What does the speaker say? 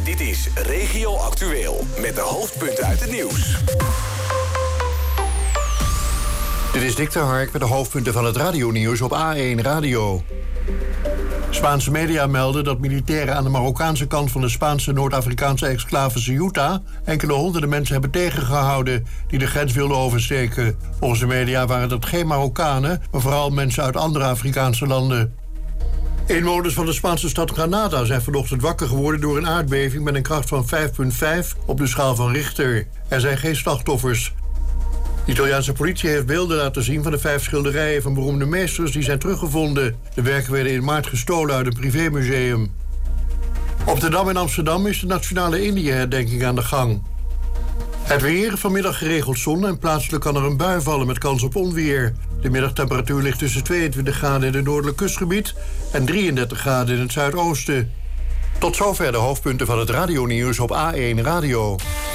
Dit is Regio Actueel met de hoofdpunten uit het nieuws. Dit is Dick de Hark met de hoofdpunten van het radionieuws op A1 Radio. Spaanse media melden dat militairen aan de Marokkaanse kant van de Spaanse Noord-Afrikaanse exclave Ceuta enkele honderden mensen hebben tegengehouden die de grens wilden oversteken. Volgens de media waren dat geen Marokkanen, maar vooral mensen uit andere Afrikaanse landen. Inwoners van de Spaanse stad Granada zijn vanochtend wakker geworden door een aardbeving met een kracht van 5,5 op de schaal van Richter. Er zijn geen slachtoffers. De Italiaanse politie heeft beelden laten zien van de 5 schilderijen van beroemde meesters die zijn teruggevonden. De werken werden in maart gestolen uit een privémuseum. Op de Dam in Amsterdam is de Nationale Indië-herdenking aan de gang. Het weer, vanmiddag geregeld zon en plaatselijk kan er een bui vallen met kans op onweer. De middagtemperatuur ligt tussen 22 graden in het noordelijk kustgebied en 33 graden in het zuidoosten. Tot zover de hoofdpunten van het radionieuws op A1 Radio.